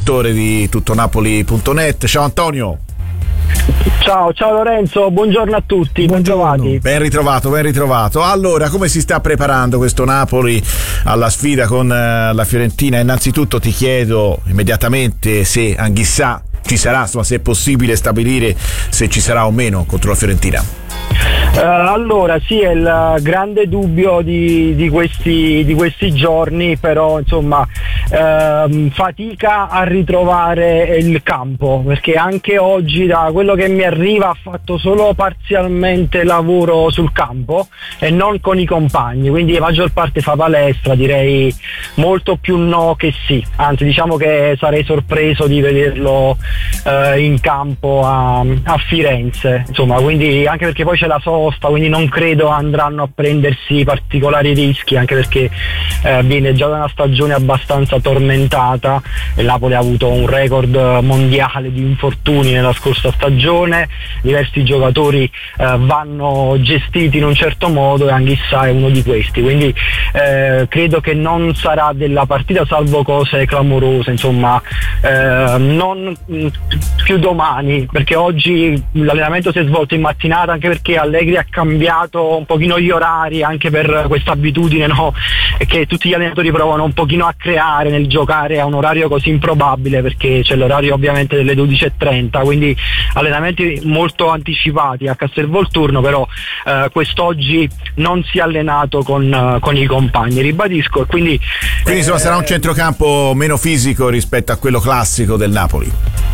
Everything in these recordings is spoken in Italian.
direttore di tuttonapoli.net. Ciao Antonio. Ciao Lorenzo, buongiorno a tutti, ben trovati. Ben ritrovato. Allora, come si sta preparando questo Napoli alla sfida con la Fiorentina? Innanzitutto ti chiedo immediatamente se Anghissà ci sarà, insomma, se è possibile stabilire se ci sarà o meno contro la Fiorentina. Allora sì, è il grande dubbio di questi giorni, però insomma fatica a ritrovare il campo, perché anche oggi, da quello che mi arriva, ha fatto solo parzialmente lavoro sul campo e non con i compagni, quindi la maggior parte fa palestra, direi molto più no che sì, anzi diciamo che sarei sorpreso di vederlo in campo a Firenze, insomma, quindi anche perché poi c'è la sosta, quindi non credo andranno a prendersi particolari rischi, anche perché viene già da una stagione abbastanza tormentata. Il Napoli ha avuto un record mondiale di infortuni nella scorsa stagione, diversi giocatori vanno gestiti in un certo modo e Anghissà è uno di questi, quindi credo che non sarà della partita, salvo cose clamorose, insomma, non più domani, perché oggi l'allenamento si è svolto in mattinata, anche perché Allegri ha cambiato un pochino gli orari, anche per questa abitudine, no, che tutti gli allenatori provano un pochino a creare nel giocare a un orario così improbabile, perché c'è l'orario ovviamente delle 12:30, quindi allenamenti molto anticipati a Castelvolturno, però quest'oggi non si è allenato con i compagni, ribadisco, e quindi insomma sarà un centrocampo meno fisico rispetto a quello classico del Napoli.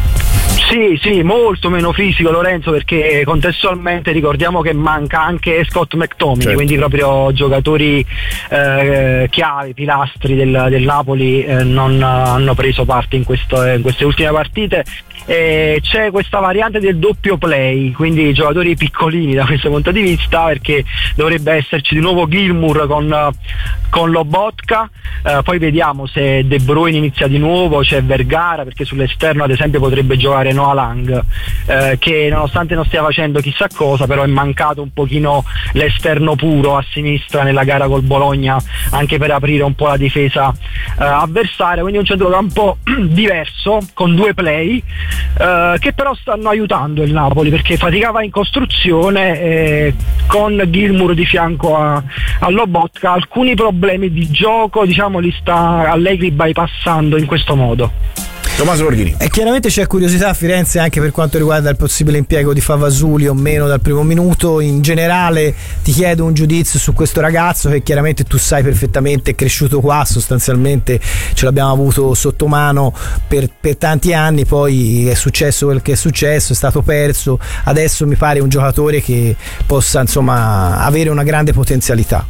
Sì, molto meno fisico, Lorenzo, perché contestualmente ricordiamo che manca anche Scott McTominay, certo. Quindi proprio giocatori chiave, pilastri del Napoli non hanno preso parte in queste ultime partite. C'è questa variante del doppio play, quindi giocatori piccolini da questo punto di vista, perché dovrebbe esserci di nuovo Gilmour con Lobotka, poi vediamo se De Bruyne inizia di nuovo, c'è Vergara, perché sull'esterno ad esempio potrebbe giocare Noah Lang, che nonostante non stia facendo chissà cosa, però è mancato un pochino l'esterno puro a sinistra nella gara col Bologna, anche per aprire un po' la difesa avversaria, quindi un centrocampo diverso con due play, che però stanno aiutando il Napoli, perché faticava in costruzione, con Gilmour di fianco a Lobotka alcuni problemi di gioco, diciamo, li sta Allegri bypassando in questo modo. Tommaso Borghini. E chiaramente c'è curiosità a Firenze anche per quanto riguarda il possibile impiego di Favasuli o meno dal primo minuto. In generale ti chiedo un giudizio su questo ragazzo, che chiaramente tu sai perfettamente è cresciuto qua, sostanzialmente ce l'abbiamo avuto sotto mano per tanti anni, poi è successo quel che è successo, è stato perso, adesso mi pare un giocatore che possa insomma avere una grande potenzialità.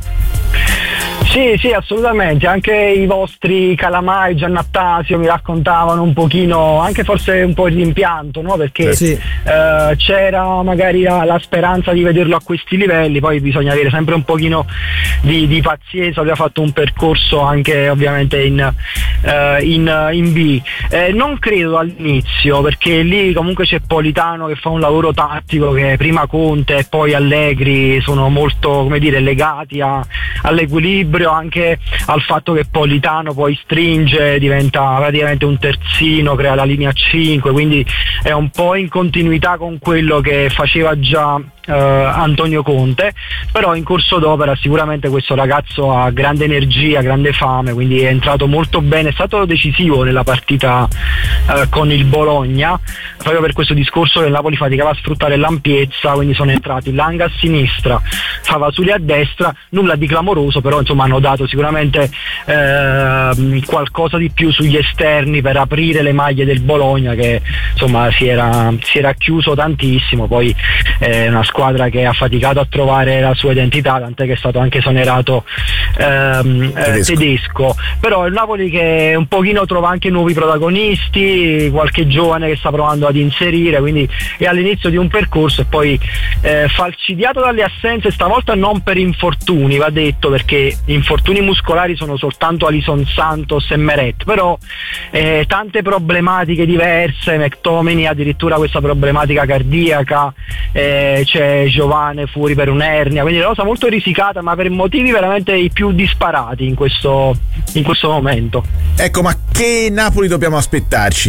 Sì, assolutamente, anche i vostri Calamai, Giannattasio mi raccontavano un pochino, anche forse un po' di rimpianto, no? Perché sì. C'era magari la speranza di vederlo a questi livelli, poi bisogna avere sempre un pochino di pazienza. Aveva fatto un percorso anche ovviamente in B, non credo all'inizio, perché lì comunque c'è Politano che fa un lavoro tattico, che prima Conte e poi Allegri sono molto, come dire, legati all'equilibrio, anche al fatto che Politano poi stringe, diventa praticamente un terzino, crea la linea 5, quindi è un po' in continuità con quello che faceva già Antonio Conte, però in corso d'opera sicuramente questo ragazzo ha grande energia, grande fame, quindi è entrato molto bene, è stato decisivo nella partita con il Bologna, proprio per questo discorso che il Napoli faticava a sfruttare l'ampiezza, quindi sono entrati Lang a sinistra, Favasuli a destra, nulla di clamoroso, però insomma hanno dato sicuramente qualcosa di più sugli esterni per aprire le maglie del Bologna, che insomma si era chiuso tantissimo. Poi è una squadra che ha faticato a trovare la sua identità, tant'è che è stato anche esonerato tedesco. Però il Napoli che un pochino trova anche nuovi protagonisti, qualche giovane che sta provando ad inserire, quindi è all'inizio di un percorso, e poi falcidiato dalle assenze, stavolta non per infortuni, va detto, perché infortuni muscolari sono soltanto Alison Santos e Meret, però tante problematiche diverse, McTominay addirittura questa problematica cardiaca, c'è Giovane fuori per un'ernia, quindi è una cosa molto risicata, ma per motivi veramente i più disparati in questo momento. Ecco, ma che Napoli dobbiamo aspettarci